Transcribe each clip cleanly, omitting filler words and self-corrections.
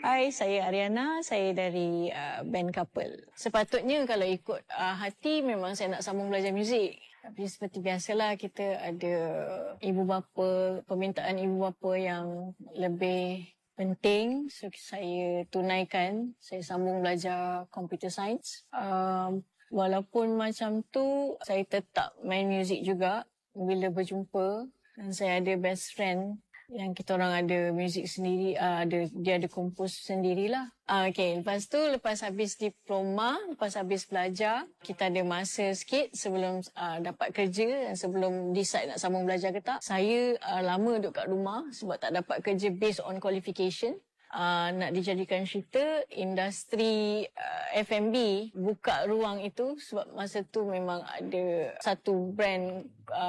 Hai, saya Ariana. Saya dari band Couple. Sepatutnya kalau ikut hati memang saya nak sambung belajar muzik. Tapi seperti biasalah kita ada ibu bapa, permintaan ibu bapa yang lebih penting. So saya tunaikan, saya sambung belajar computer science. Walaupun macam tu, saya tetap main muzik juga bila berjumpa. Dan saya ada best friend yang kita orang ada muzik sendiri, dia ada kompos sendirilah. Lepas habis diploma, lepas habis belajar, kita ada masa sikit sebelum dapat kerja dan sebelum decide nak sambung belajar ke tak. Saya lama duduk kat rumah sebab tak dapat kerja based on qualification. Nak dijadikan cerita, industri F&B buka ruang itu sebab masa tu memang ada satu brand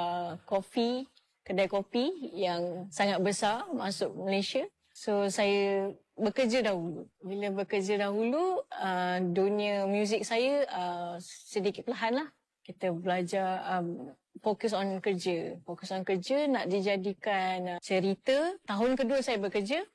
kedai kopi yang sangat besar masuk Malaysia. So saya bekerja dahulu. Bila bekerja dahulu, dunia muzik saya sedikit perlahan lah. Kita belajar fokus on kerja. Fokus on kerja nak dijadikan cerita. Tahun kedua saya bekerja,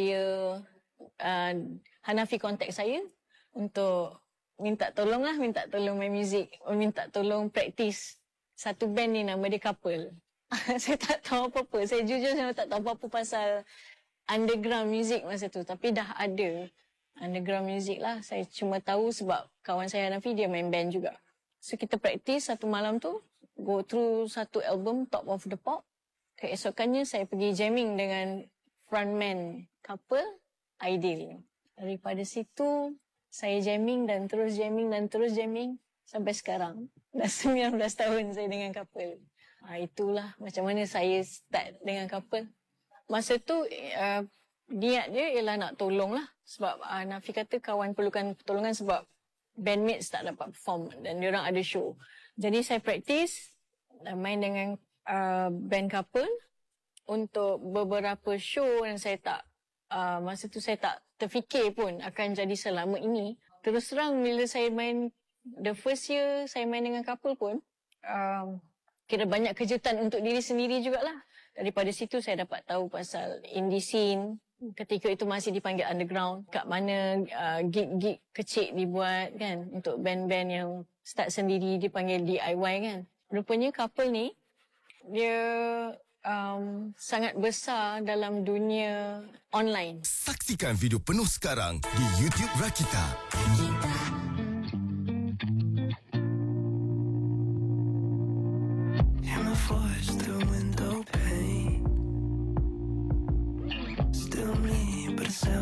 Hanafi kontak saya untuk minta tolong main muzik, minta tolong praktis. Satu band ni nama dia Couple. Saya tak tahu apa-apa. Saya jujur saya tak tahu apa-apa pasal underground music masa tu. Tapi dah ada underground music lah. Saya cuma tahu sebab kawan saya Hanafi dia main band juga. So kita praktis satu malam tu. Go through satu album Top of the Pop. Keesokannya saya pergi jamming dengan frontman Couple, Aidil. Daripada situ saya jamming dan terus jamming sampai sekarang. Dah 19 tahun saya dengan Couple. Itulah macam mana saya start dengan Couple. Masa tu niat dia ialah nak tolong lah. Sebab Nafi kata kawan perlukan pertolongan sebab bandmates tak dapat perform dan diorang ada show. Jadi saya praktis main dengan band Couple untuk beberapa show dan saya tak masa tu saya tak terfikir pun akan jadi selama ini. Terus terang bila saya main the first year saya main dengan Couple pun kira banyak kejutan untuk diri sendiri jugalah. Daripada situ saya dapat tahu pasal indie scene. Ketika itu masih dipanggil underground. Kat mana gig-gig kecil dibuat kan. Untuk band-band yang start sendiri dipanggil DIY kan. Rupanya Couple ni, dia sangat besar dalam dunia online. Saksikan video penuh sekarang di YouTube Rakita. Voice through window pane. Still me, but it's